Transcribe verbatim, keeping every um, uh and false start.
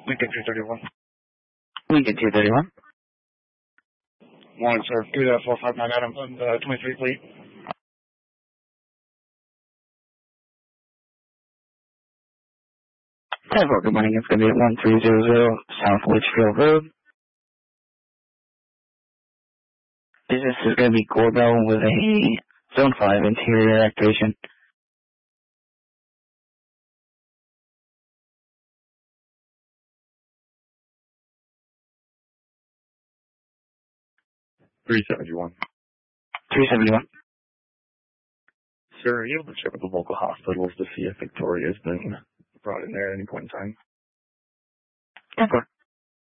Lincoln two thirty-one. Lincoln two thirty-one. Morning, sir. Give me that four five nine Adam on the twenty-three fleet. ten four, good morning. It's going to be at one three zero zero South Litchfield Road. Business is going to be Corbell with a Zone five interior activation. three seventy-one. three seventy-one. Sir, are you able to check with the local hospitals to see if Victoria has been brought in there at any point in time? ten four.